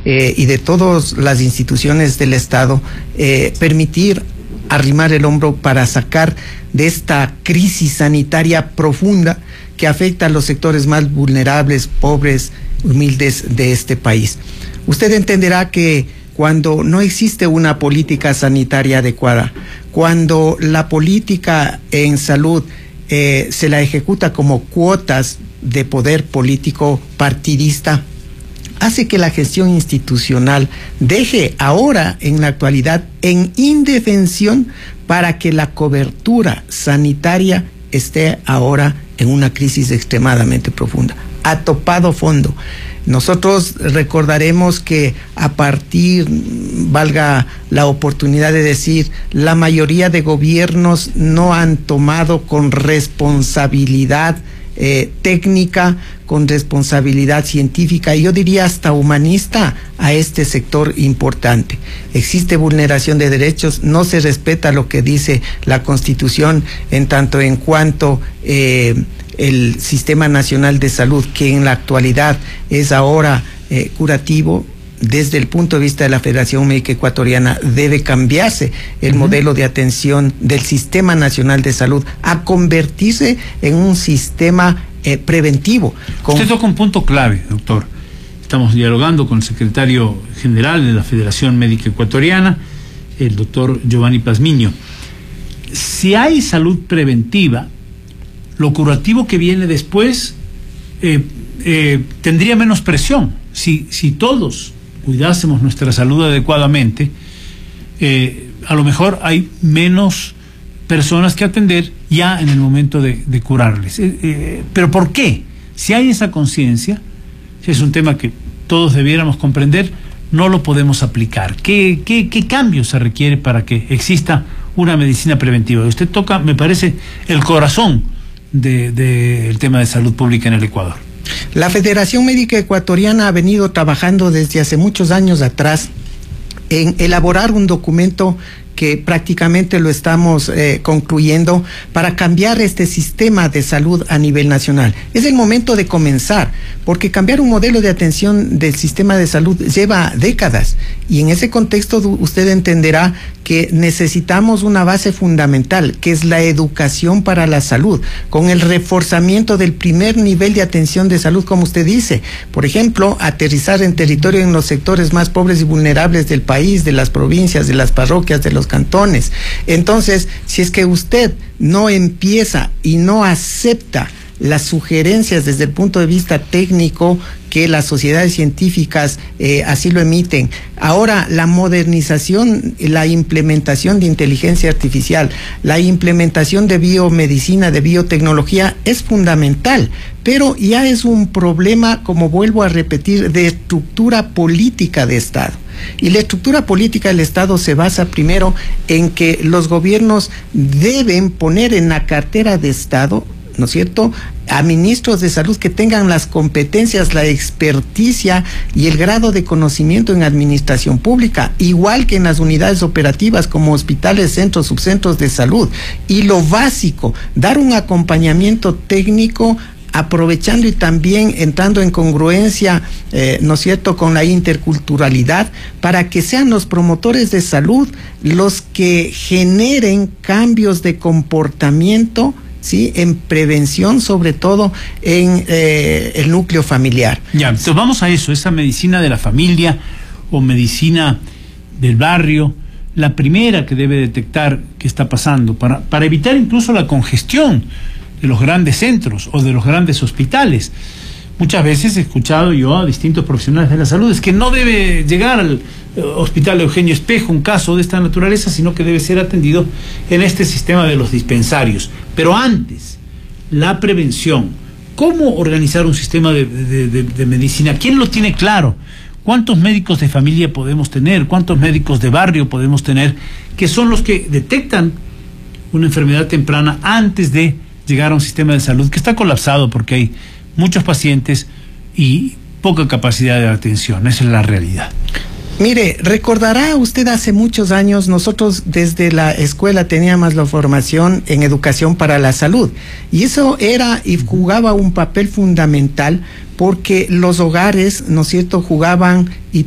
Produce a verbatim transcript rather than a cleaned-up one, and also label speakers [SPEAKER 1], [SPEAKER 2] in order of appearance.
[SPEAKER 1] eh, y de todas las instituciones del Estado, eh, permitir arrimar el hombro para sacar de esta crisis sanitaria profunda que afecta a los sectores más vulnerables, pobres, humildes de este país. Usted entenderá que cuando no existe una política sanitaria adecuada, cuando la política en salud eh, se la ejecuta como cuotas de poder político partidista, hace que la gestión institucional deje ahora, en la actualidad, en indefensión para que la cobertura sanitaria esté ahora en una crisis extremadamente profunda. Ha topado fondo. Nosotros recordaremos que a partir, valga la oportunidad de decir, la mayoría de gobiernos no han tomado con responsabilidad eh, técnica, con responsabilidad científica, y yo diría hasta humanista, a este sector importante. Existe vulneración de derechos, no se respeta lo que dice la Constitución en tanto en cuanto eh, el Sistema Nacional de Salud, que en la actualidad es ahora eh, curativo, desde el punto de vista de la Federación Médica Ecuatoriana, debe cambiarse el uh-huh. modelo de atención del Sistema Nacional de Salud a convertirse en un sistema eh, preventivo.
[SPEAKER 2] Con... Usted toca un punto clave, doctor. Estamos dialogando con el secretario general de la Federación Médica Ecuatoriana, el doctor Giovanni Pazmiño. Si hay salud preventiva, lo curativo que viene después eh, eh, tendría menos presión. Si, si todos cuidásemos nuestra salud adecuadamente, eh, a lo mejor hay menos personas que atender ya en el momento de, de curarles. Eh, eh, ¿Pero por qué? Si hay esa conciencia, si es un tema que todos debiéramos comprender, no lo podemos aplicar. ¿Qué, qué, qué cambio se requiere para que exista una medicina preventiva? Usted toca, me parece, el corazón del de, de tema de salud pública en el Ecuador.
[SPEAKER 1] La Federación Médica Ecuatoriana ha venido trabajando desde hace muchos años atrás en elaborar un documento que prácticamente lo estamos eh, concluyendo para cambiar este sistema de salud a nivel nacional. Es el momento de comenzar, porque cambiar un modelo de atención del sistema de salud lleva décadas, y en ese contexto usted entenderá que necesitamos una base fundamental, que es la educación para la salud, con el reforzamiento del primer nivel de atención de salud, como usted dice. Por ejemplo, aterrizar en territorio en los sectores más pobres y vulnerables del país, de las provincias, de las parroquias, de los cantones. Entonces, si es que usted no empieza y no acepta las sugerencias desde el punto de vista técnico que las sociedades científicas eh, así lo emiten, ahora la modernización, la implementación de inteligencia artificial, la implementación de biomedicina, de biotecnología es fundamental, pero ya es un problema, como vuelvo a repetir, de estructura política de Estado. Y la estructura política del Estado se basa primero en que los gobiernos deben poner en la cartera de Estado, ¿no es cierto?, a ministros de salud que tengan las competencias, la experticia y el grado de conocimiento en administración pública, igual que en las unidades operativas como hospitales, centros, subcentros de salud. Y lo básico, dar un acompañamiento técnico, aprovechando y también entrando en congruencia, eh, ¿no es cierto?, con la interculturalidad, para que sean los promotores de salud los que generen cambios de comportamiento, ¿sí?, en prevención, sobre todo en eh, el núcleo familiar.
[SPEAKER 2] Ya, entonces vamos a eso, esa medicina de la familia o medicina del barrio, la primera que debe detectar qué está pasando, para, para evitar incluso la congestión de los grandes centros o de los grandes hospitales. Muchas veces he escuchado yo a distintos profesionales de la salud, es que no debe llegar al Hospital Eugenio Espejo un caso de esta naturaleza, sino que debe ser atendido en este sistema de los dispensarios. Pero antes, la prevención, ¿cómo organizar un sistema de, de, de, de medicina? ¿Quién lo tiene claro? ¿Cuántos médicos de familia podemos tener? ¿Cuántos médicos de barrio podemos tener? Que son los que detectan una enfermedad temprana antes de llegar a un sistema de salud que está colapsado porque hay muchos pacientes y poca capacidad de atención. Esa es la realidad.
[SPEAKER 1] Mire, recordará usted hace muchos años, nosotros desde la escuela teníamos la formación en educación para la salud, y eso era y jugaba un papel fundamental porque los hogares, ¿no es cierto?, jugaban y